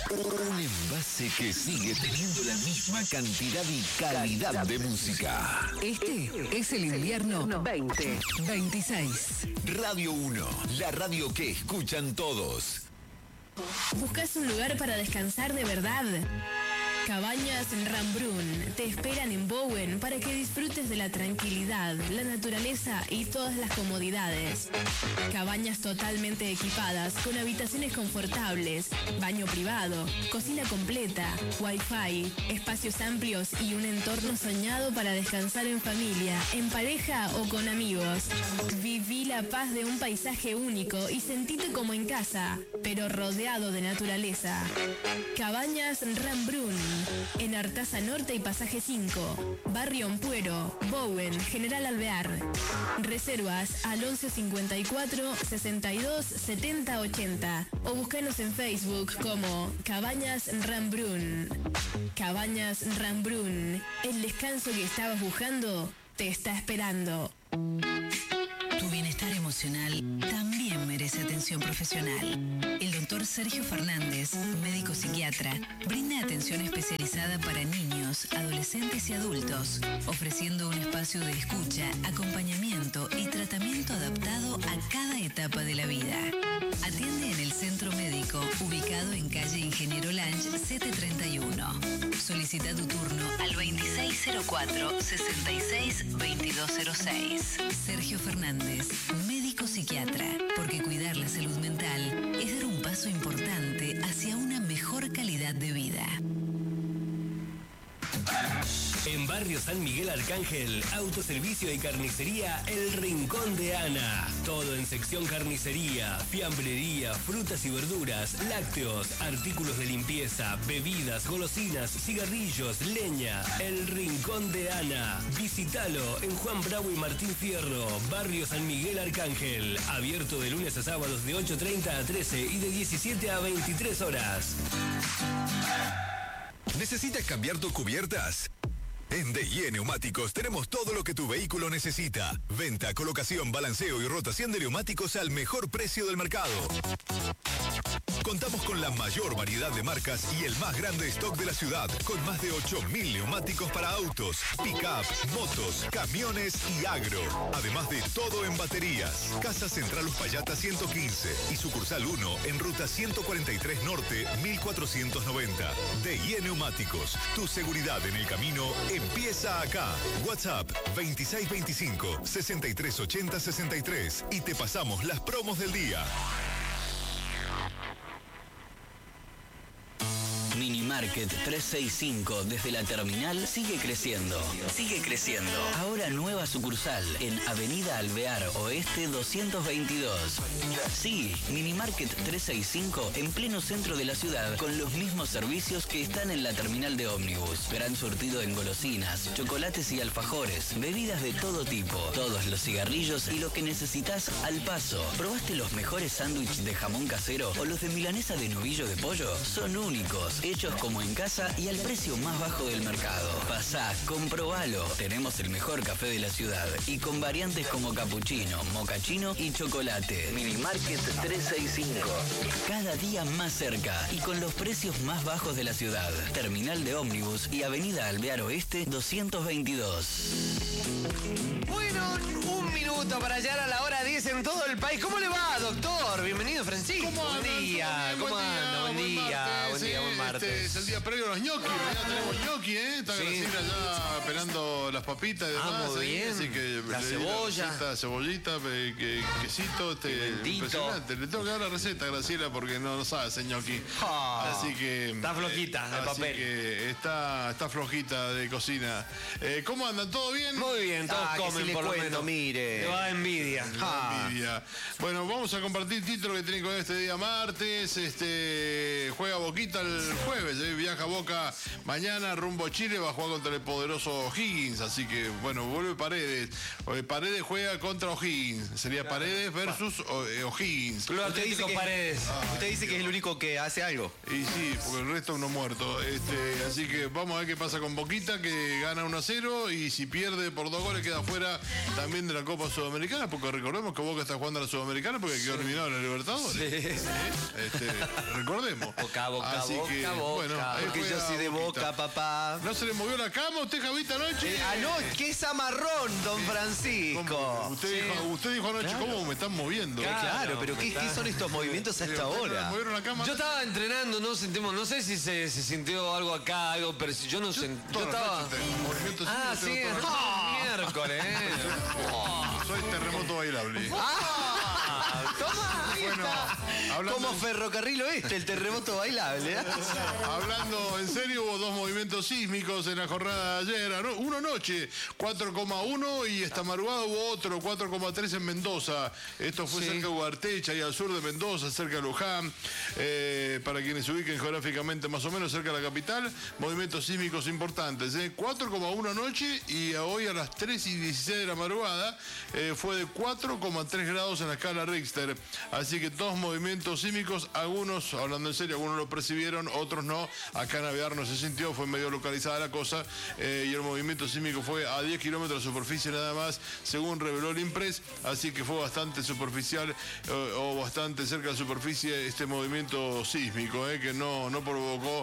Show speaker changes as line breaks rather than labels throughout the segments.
Un envase que sigue teniendo la misma cantidad y calidad de música.
Este es el invierno 2026.
Radio 1, la radio que escuchan todos.
¿Buscas un lugar para descansar de verdad? Cabañas Rambrun te esperan en Bowen para que disfrutes de la tranquilidad, la naturaleza y todas las comodidades. Cabañas totalmente equipadas con habitaciones confortables, baño privado, cocina completa, wifi, espacios amplios y un entorno soñado para descansar en familia, en pareja o con amigos. Viví la paz de un paisaje único y sentite como en casa, pero rodeado de naturaleza. Cabañas Rambrun, en Artaza Norte y Pasaje 5, Barrio Ampuero, Bowen, General Alvear. Reservas al 1154 62 70 80 o búscanos en Facebook como Cabañas Rambrun. Cabañas Rambrun, el descanso que estabas buscando te está esperando.
Tu bienestar emocional también merece atención profesional. El doctor Sergio Fernández, médico psiquiatra, brinda atención especializada para niños, adolescentes y adultos, ofreciendo un espacio de escucha, acompañamiento y tratamiento adaptado a cada etapa de la vida. Atiende en el centro médico, ubicado en calle Ingeniero Lange 731. Solicita tu turno al 2604-66-2206. Sergio Fernández, médico psiquiatra, porque cuidar la salud mental es dar un paso importante hacia una mejor calidad de vida.
En Barrio San Miguel Arcángel, autoservicio y carnicería El Rincón de Ana. Todo en sección carnicería, fiambrería, frutas y verduras, lácteos, artículos de limpieza, bebidas, golosinas, cigarrillos, leña. El Rincón de Ana. Visítalo en Juan Bravo y Martín Fierro, Barrio San Miguel Arcángel. Abierto de lunes a sábados de 8:30 a 13 y de 17 a 23 horas.
¿Necesitas cambiar tus cubiertas? En DIE Neumáticos tenemos todo lo que tu vehículo necesita. Venta, colocación, balanceo y rotación de neumáticos al mejor precio del mercado. Contamos con la mayor variedad de marcas y el más grande stock de la ciudad, con más de 8.000 neumáticos para autos, pick-up, motos, camiones y agro. Además de todo en baterías. Casa Central Uspallata 115 y sucursal 1 en ruta 143 Norte 1490. DIE Neumáticos, tu seguridad en el camino empieza acá. WhatsApp 2625-6380-63 y te pasamos las promos del día.
Minimarket 365 desde la terminal sigue creciendo. Sigue creciendo. Ahora nueva sucursal en Avenida Alvear Oeste 222. Sí, Minimarket 365 en pleno centro de la ciudad con los mismos servicios que están en la terminal de ómnibus. Gran surtido en golosinas, chocolates y alfajores, bebidas de todo tipo, todos los cigarrillos y lo que necesitas al paso. ¿Probaste los mejores sándwiches de jamón casero o los de milanesa de novillo de pollo? Son únicos, hechos como en casa y al precio más bajo del mercado. Pasá, comprobalo. Tenemos el mejor café de la ciudad y con variantes como capuchino, mocachino y chocolate. Minimarket 365. Cada día más cerca y con los precios más bajos de la ciudad. Terminal de ómnibus y Avenida Alvear Oeste 222.
Bueno, un minuto para llegar a la hora 10 en todo el país. ¿Cómo le va, doctor? Bienvenido, Francisco.
Buen día,
¿Cómo anda? Buen día, buen martes.
Este es el día previo a los ñoquis. Mañana tenemos ñoqui, ¿eh? Está Graciela ya pelando las papitas y demás.
Muy bien.
Así que
la cebolla.
Cebollita, quesito, impresionante. Le tengo que dar la receta a Graciela porque no sabe hacer ñoqui. Así que...
Está flojita el papel.
Así que está flojita de cocina. ¿Cómo andan? ¿Todo bien?
Muy bien, todos comen si por lo menos. Mire. Le va a envidia.
Envidia. Bueno, vamos a compartir títulos que tienen con este día martes. Juega Boquita el jueves. Viaja Boca mañana rumbo a Chile. Va a jugar contra el poderoso O'Higgins. Así que, bueno, vuelve Paredes. Paredes juega contra O'Higgins. Sería claro. Paredes versus O'Higgins.
Usted dice que Paredes. Usted dice que es el único que hace algo.
Y sí, porque el resto uno muerto. Así que vamos a ver qué pasa con Boquita, que gana 1-0. Y si pierde por 2 goles queda fuera también de la Copa Sudamericana. Porque recordemos que Boca está jugando a la Sudamericana porque quedó eliminado en la Libertadores. Sí. Recordemos.
Boca,
Así
Boca,
que,
Boca.
bueno, ahí
Porque yo
juega
soy de
Boquita.
Boca, papá.
¿No se le movió la cama a usted, Javita, anoche?
Anoche, qué zamarrón, don Francisco.
¿Cómo? Usted dijo anoche, ¿cómo me están moviendo?
Claro, pero ¿qué son estos movimientos a esta hora?
¿Movieron la cama?
Yo estaba entrenando, no sentimos, no sé si se sintió algo acá, algo, pero yo no sentí. Yo
Todas las
estaba.
noches movimientos
Ah, sí,
tengo todas las
miércoles.
noches. Soy terremoto bailable. Bueno, hablando
Como Ferrocarril Oeste, el terremoto bailable.
Hablando en serio, hubo 2 movimientos sísmicos en la jornada de ayer. Uno anoche, 4,1, y esta madrugada hubo otro, 4,3 en Mendoza. Esto fue cerca de Ugartecha y al sur de Mendoza, cerca de Luján. Para quienes se ubiquen geográficamente más o menos cerca de la capital, movimientos sísmicos importantes. 4,1 anoche, y hoy a las 3:16 de la madrugada fue de 4,3 grados en la escala Richter. Así que 2 movimientos sísmicos, algunos, hablando en serio, algunos lo percibieron, otros no. Acá en Avear no se sintió, fue medio localizada la cosa, y el movimiento sísmico fue a 10 kilómetros de superficie nada más, según reveló el IMPRES, así que fue bastante superficial o bastante cerca de la superficie este movimiento sísmico, que no provocó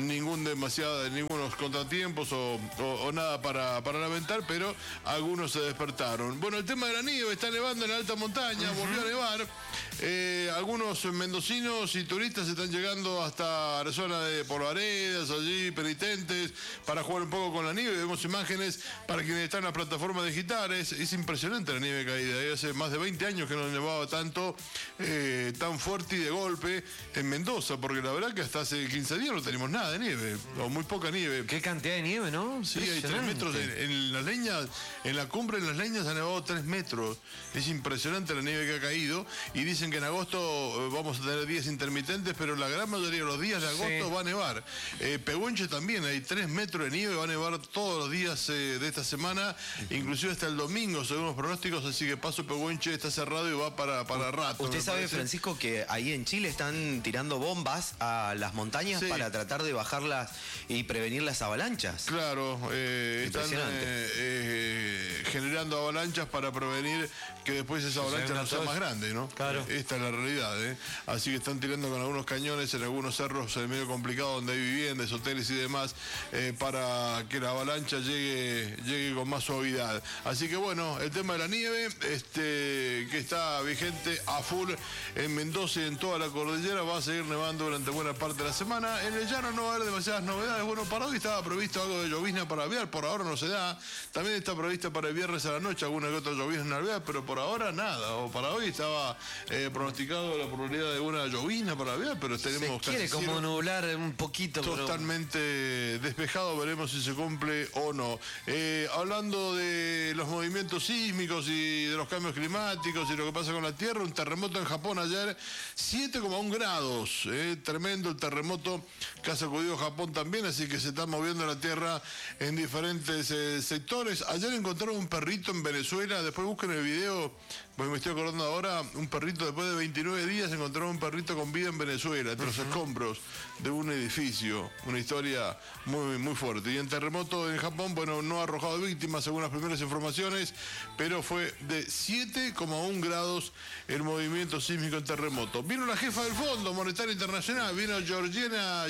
ningunos contratiempos o nada para lamentar, pero algunos se despertaron. Bueno, el tema de la nieve, está nevando en la alta montaña, volvió a nevar. Algunos mendocinos y turistas están llegando hasta la zona de Polvaredas, allí penitentes, para jugar un poco con la nieve. Vemos imágenes para quienes están en las plataformas digitales. Es impresionante la nieve caída. Hace más de 20 años que no nevaba tanto, tan fuerte y de golpe en Mendoza, porque la verdad que hasta hace 15 días no tenemos nada de nieve, o muy poca nieve.
Qué cantidad de nieve, ¿no?
Sí, hay 3 metros en las leñas, en la cumbre de las leñas ha nevado 3 metros. Es impresionante la nieve que ha caído, y dicen que en agosto vamos a tener días intermitentes, pero la gran mayoría de los días de agosto va a nevar. Pehuenche también, hay 3 metros de nieve, va a nevar todos los días de esta semana, inclusive hasta el domingo, según los pronósticos, así que Paso Pehuenche está cerrado y va para rato.
Usted sabe, Francisco, que ahí en Chile están tirando bombas a las montañas para tratar de bajarlas y prevenir las avalanchas.
Claro, están generando avalanchas para prevenir que después esa avalancha no sea más grande, ¿no?
Claro.
Esta es la realidad, Así que están tirando con algunos cañones en algunos cerros medio complicados donde hay viviendas, hoteles y demás, para que la avalancha llegue con más suavidad. Así que bueno, el tema de la nieve, que está vigente a full en Mendoza y en toda la cordillera, va a seguir nevando durante buena parte de la semana. En el llano no va a haber demasiadas novedades. Bueno, para hoy estaba previsto algo de llovizna para Alvear, por ahora no se da. También está prevista para el viernes a la noche alguna que otra llovizna en Alvear, pero por ahora nada. O para hoy estaba pronosticado la probabilidad de una llovizna para Alvear, pero tenemos
Se quiere como nublar un poquito.
Totalmente despejado, veremos si se cumple o no. Hablando de los movimientos sísmicos y de los cambios climáticos y lo que pasa con la Tierra, un terremoto en Japón ayer, 7,1 grados. Tremendo el terremoto que ha sacudido Japón también, así que se está moviendo la Tierra en diferentes sectores. Ayer encontraron un perrito en Venezuela, después busquen el video, porque me estoy acordando ahora, un perrito después de 29 días encontraron un perrito con vida en Venezuela, entre los escombros de un edificio. Una historia muy, muy fuerte. Y en terremoto en Japón, bueno, no ha arrojado víctimas según las primeras informaciones, pero fue de 7,1 grados el movimiento sísmico en terremoto. Vino la jefa del Fondo Monetario Internacional, vino Georgina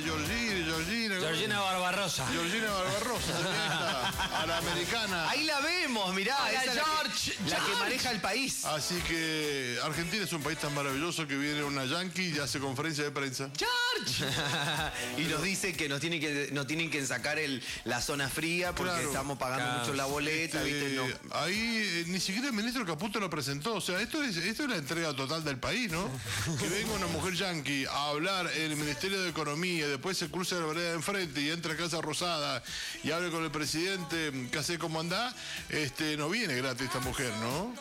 Barbarosa.
Georgina Barbarosa, a la americana.
Ahí la vemos, mirá,
Hola,
esa es la que maneja el país.
Así que Argentina es un país tan maravilloso que viene una yankee y hace conferencia de prensa.
¡George! Y nos dice que nos tienen que sacar la zona fría porque estamos pagando mucho la boleta, ¿viste? No.
Ahí ni siquiera el ministro Caputo lo presentó. O sea, esto es la entrega total del país, ¿no? Que venga una mujer yankee a hablar en el Ministerio de Economía, después se cruza la vereda de enfrente y entra a Casa Rosada y hable con el presidente, que hace cómo anda, no viene gratis esta mujer, ¿no?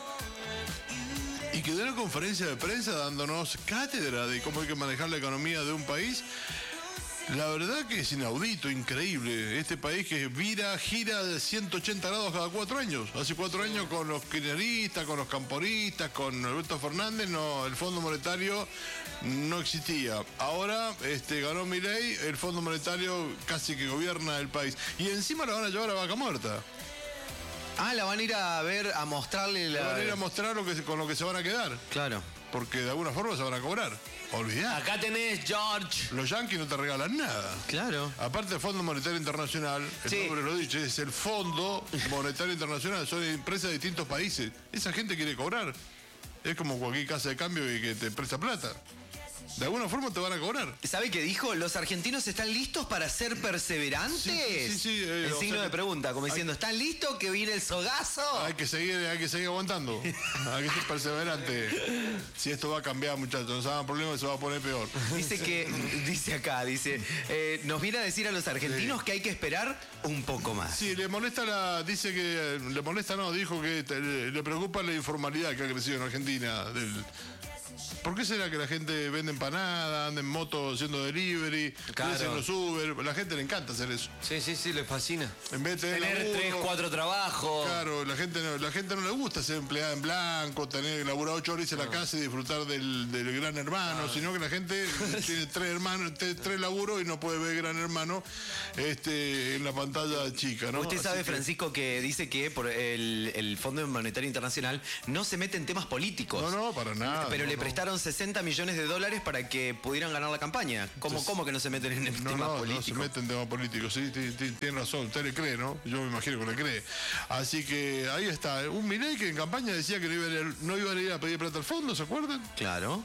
Y que dé una conferencia de prensa dándonos cátedra de cómo hay que manejar la economía de un país. La verdad que es inaudito, increíble. Este país que gira de 180 grados cada 4 años. Hace 4 años con los kirchneristas, con los camporistas, con Alberto Fernández, el Fondo Monetario no existía. Ahora ganó Milei, el Fondo Monetario casi que gobierna el país. Y encima la van a llevar a Vaca Muerta.
Ah, la van a ir a ver, a mostrarle
la van a ir a mostrar con lo que se van a quedar.
Claro.
porque de alguna forma se van a cobrar. Olvidá.
Acá tenés, George.
Los yanquis no te regalan nada.
Claro.
Aparte del Fondo Monetario Internacional, el nombre lo dice, es el Fondo Monetario Internacional, son empresas de distintos países. Esa gente quiere cobrar. Es como cualquier casa de cambio y que te presta plata. De alguna forma te van a cobrar.
¿Sabe qué dijo? ¿Los argentinos están listos para ser perseverantes?
Sí.
El signo de pregunta, como diciendo, ¿están listos que viene el sogazo?
Hay que seguir aguantando. Hay que ser perseverante. Si esto va a cambiar, muchachos, no se hagan problemas, se va a poner peor.
Dice, nos viene a decir a los argentinos que hay que esperar un poco más.
Sí, le molesta dijo que le preocupa la informalidad que ha crecido en Argentina. ¿Por qué será que la gente vende empanadas, anda en moto haciendo delivery, crecen los Uber? A la gente le encanta hacer eso.
Sí, le fascina.
En vez de
tener 3, 4 trabajos.
Claro, la gente no le gusta ser empleada en blanco, tener laburar 8 horas en la casa y disfrutar del gran hermano, sino que la gente tiene 3 laburos y no puede ver Gran Hermano en la pantalla chica, ¿no?
Usted sabe, Francisco, que dice que por el Fondo Monetario Internacional no se mete en temas políticos.
No, para nada.
Pero le prestaron $60 millones para que pudieran ganar la campaña. ¿Cómo que no se meten en el tema político?
No se meten en temas políticos, sí, tiene razón. Usted le cree, ¿no? Yo me imagino que le cree. Así que ahí está. Un Milei que en campaña decía que no iban a ir a pedir plata al fondo, ¿se acuerdan?
Claro.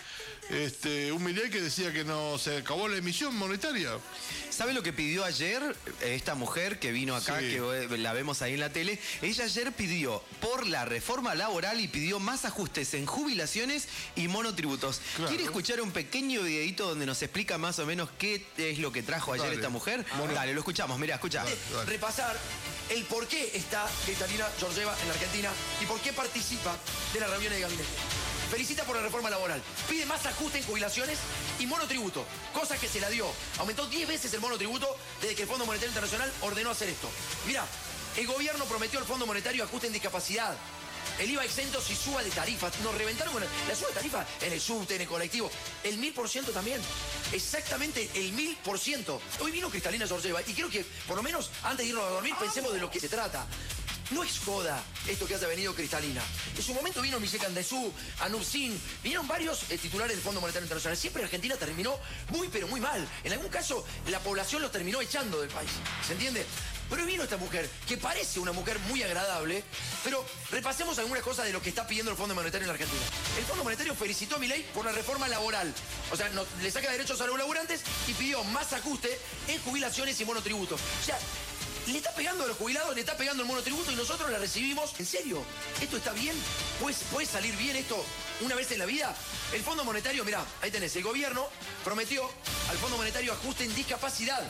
Un Milei que decía que no se acabó la emisión monetaria.
¿Sabe lo que pidió ayer esta mujer que vino acá, que la vemos ahí en la tele? Ella ayer pidió por la reforma laboral y pidió más ajustes en jubilaciones y monotributos. Claro. ¿Quiere escuchar un pequeño videito donde nos explica más o menos qué es lo que trajo ayer esta mujer? Dale, lo escuchamos, mirá, escucha.
Dale. Repasar el por qué está Cristalina Georgieva en la Argentina y por qué participa de las reuniones de gabinete. Felicita por la reforma laboral. Pide más ajuste en jubilaciones y monotributo, cosa que se la dio. Aumentó 10 veces el monotributo desde que el Fondo Monetario Internacional ordenó hacer esto. Mirá, el gobierno prometió al Fondo Monetario ajuste en discapacidad. El IVA exento si suba de tarifas. Nos reventaron con la suba de tarifas en el subte, en el colectivo. El 1000% también. Exactamente el 1000%. Hoy vino Cristalina Georgieva y quiero que, por lo menos, antes de irnos a dormir, pensemos de lo que se trata. No es joda esto que haya venido Cristalina. En su momento vino Michel Candesú, Anup Sin, vinieron varios titulares del Fondo Monetario Internacional. Siempre Argentina terminó muy, pero muy mal. En algún caso, la población los terminó echando del país. ¿Se entiende? Pero vino esta mujer, que parece una mujer muy agradable, pero repasemos algunas cosas de lo que está pidiendo el Fondo Monetario en la Argentina. El Fondo Monetario felicitó a Milei por la reforma laboral. O sea, le saca derechos a los laburantes y pidió más ajuste en jubilaciones y monotributos. O sea, le está pegando a los jubilados, le está pegando el monotributo y nosotros la recibimos. ¿En serio? ¿Esto está bien? ¿Puede salir bien esto una vez en la vida? El Fondo Monetario, mirá, ahí tenés, el gobierno prometió al Fondo Monetario ajuste en discapacidad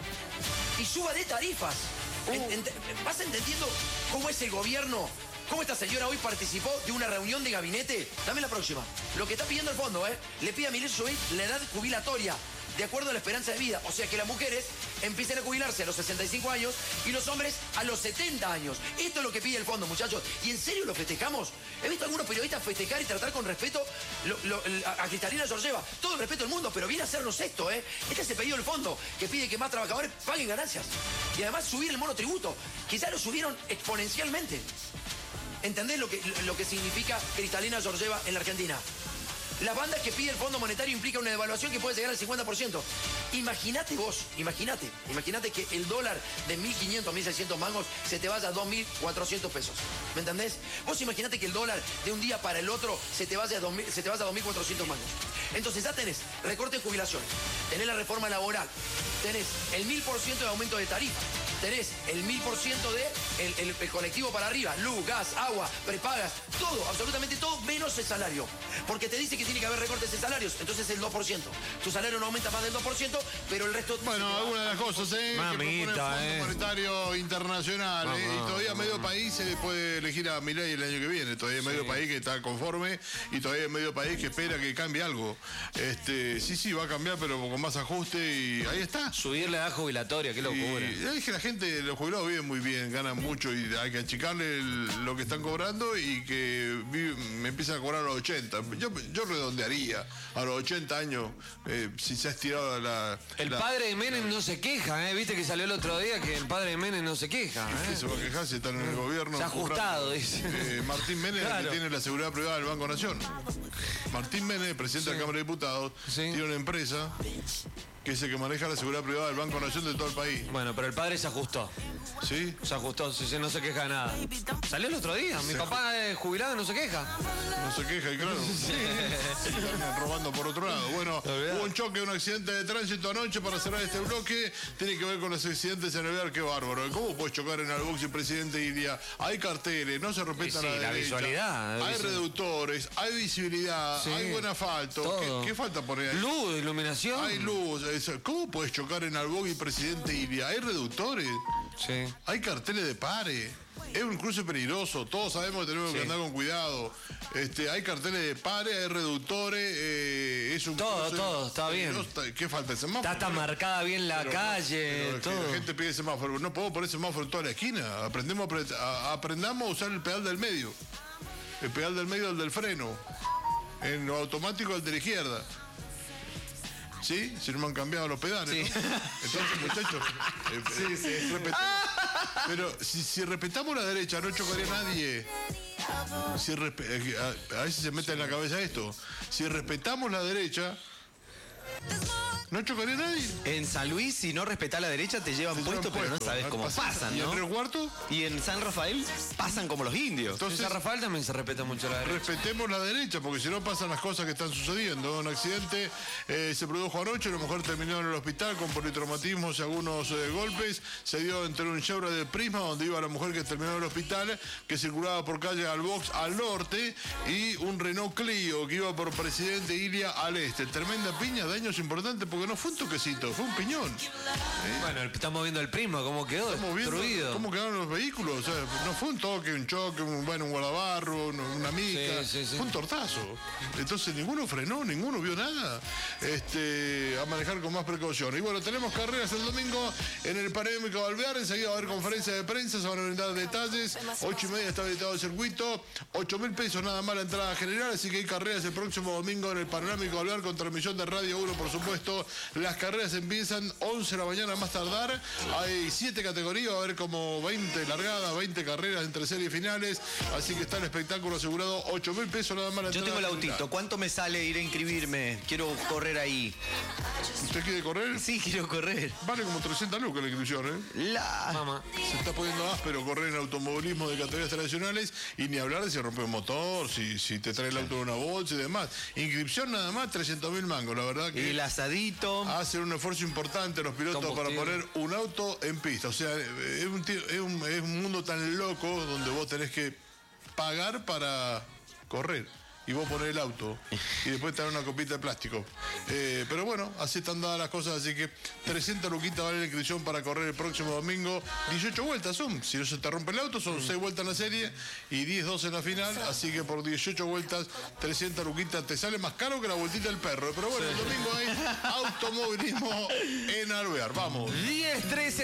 y suba de tarifas. ¿Vas entendiendo cómo es el gobierno? ¿Cómo esta señora hoy participó de una reunión de gabinete? Dame la próxima. Lo que está pidiendo el fondo, le pide a Milei subir la edad jubilatoria de acuerdo a la esperanza de vida. O sea, que las mujeres empiecen a jubilarse a los 65 años y los hombres a los 70 años. Esto es lo que pide el fondo, muchachos. ¿Y en serio lo festejamos? He visto a algunos periodistas festejar y tratar con respeto a Cristalina Georgieva. Todo el respeto del mundo, pero viene a hacernos esto, Este es el pedido del fondo, que pide que más trabajadores paguen ganancias. Y además subir el monotributo, que ya lo subieron exponencialmente. ¿Entendés lo que significa Cristalina Georgieva en la Argentina? Las bandas que pide el Fondo Monetario implica una devaluación que puede llegar al 50%. Imagínate vos, imagínate que el dólar de 1.500, 1.600 mangos se te vaya a 2.400 pesos. ¿Me entendés? Vos imagínate que el dólar de un día para el otro se te vaya a 2.400 mangos. Entonces ya tenés recorte de jubilaciones, tenés la reforma laboral, tenés el 1000% de aumento de tarifa, tenés el 1000% de el colectivo para arriba, luz, gas, agua, prepagas, todo, absolutamente todo, menos el salario. Porque te dice que tiene que haber recortes de salarios, entonces el 2%. Tu salario no aumenta más del 2%, pero el resto...
Bueno, algunas de las cosas, que propone el Fondo Monetario Internacional, y todavía medio país se puede elegir a Milei el año que viene, todavía medio país que está conforme y todavía medio país que espera que cambie algo. Sí, va a cambiar, pero con más ajuste y ahí está.
Subir la edad jubilatoria, qué locura.
Y es que la gente, los jubilados viven muy bien, ganan mucho y hay que achicarle lo que están cobrando y que me empiezan a cobrar a los 80. Yo donde haría. A los 80 años, si se ha estirado
El padre de Menem no se queja, viste que salió el otro día que el padre de Menem no se queja.
¿Qué se va a quejar si están en el gobierno?
Se ha ajustado, dice.
Martín Menem, claro, que tiene la seguridad privada del Banco Nación. Martín Menem, presidente de la Cámara de Diputados, tiene una empresa que es el que maneja la seguridad privada del Banco Nación de todo el país.
Bueno, pero el padre se ajustó.
¿Sí?
Se ajustó, no se queja de nada. Salió el otro día, mi papá es jubilado y no se queja.
No se queja, y claro. Están robando por otro lado. Bueno, hubo un choque, un accidente de tránsito anoche para cerrar este bloque. Tiene que ver con los accidentes en el Alvear, qué bárbaro. ¿Cómo puedes chocar en Albox y Presidente Ilia? Hay carteles, no se respeta la
visualidad.
Hay reductores, hay visibilidad, hay buen asfalto. ¿Qué falta poner ahí?
Luz, iluminación.
Hay luz. ¿Cómo puedes chocar en Albox y Presidente Ilia? Hay reductores.
Sí.
Hay carteles de pare. Es un cruce peligroso. Todos sabemos que tenemos que andar con cuidado. Hay carteles de pare, hay reductores. Es un
todo, está bien.
¿Qué falta? ¿El semáforo?
Está marcada bien la calle, todo.
La gente pide semáforo. No podemos poner semáforo en toda la esquina. Aprendamos a usar el pedal del medio. El pedal del medio, el del freno. En lo automático, el de la izquierda. ¿Sí? Si no me han cambiado los pedales, sí. ¿No? Entonces, muchachos, pero si respetamos la derecha, no chocaría a nadie. A veces se mete en la cabeza esto. Si respetamos la derecha, no chocaría a nadie.
En San Luis, si no respetás la derecha, te llevan puesto, pero no sabes cómo pasan, ¿no?
¿Y en Río Cuarto?
Y en San Rafael pasan como los indios.
Entonces, en San Rafael también se respeta mucho la derecha.
Respetemos la derecha, porque si no pasan las cosas que están sucediendo. Un accidente se produjo anoche, una mujer terminó en el hospital con politraumatismos y algunos golpes. Se dio entre un Chevrolet de Prisma, donde iba la mujer que terminó en el hospital, que circulaba por calle Albox al norte, y un Renault Clio que iba por Presidente Ilia al este. Tremenda piña, daños importantes, porque no fue un toquecito, fue un piñón.
Bueno, estamos viendo el Prisma, cómo quedó destruido.
Cómo quedaron los vehículos. O sea, no fue un toque, un choque, un guardabarro, una mica. Fue un tortazo. Entonces ninguno frenó, ninguno vio nada. A manejar con más precaución. Y bueno, tenemos carreras el domingo en el Paradómico de Alvear. Enseguida va a haber conferencia de prensa, se van a brindar detalles. 8:30 está habilitado el circuito. 8.000 pesos nada más la entrada general. Así que hay carreras el próximo domingo en el Panorámico de Alvear con transmisión de Radio 1, por supuesto. Las carreras empiezan 11 de la mañana más tardar. Hay 7 categorías, va a haber como 20 largadas, 20 carreras entre series y finales. Así que está el espectáculo asegurado. 8.000 pesos nada más la entrada.
Yo tengo el autito. ¿Cuánto me sale ir a inscribirme? Quiero correr ahí.
¿Usted quiere correr?
Sí, quiero correr.
Vale como 300 lucas la inscripción,
Mamá.
Se está poniendo áspero correr en automovilismo de categorías tradicionales, y ni hablar de si rompe un motor, si te trae el auto en una bolsa y demás. Inscripción nada más, 300.000 mangos, la verdad que...
Y el asadito.
Hacen un esfuerzo importante los pilotos para poner un auto en pista. O sea, es un mundo tan loco donde vos tenés que pagar para correr. Y vos ponés el auto y después te dan una copita de plástico. Pero bueno, así están dadas las cosas. Así que 300 luquitas vale la inscripción para correr el próximo domingo. 18 vueltas son. Si no se te rompe el auto, son 6 vueltas en la serie y 10-12 en la final. Así que por 18 vueltas, 300 luquitas. Te sale más caro que la vueltita del perro. Pero bueno, el domingo hay automovilismo en Alvear. Vamos.
10-13.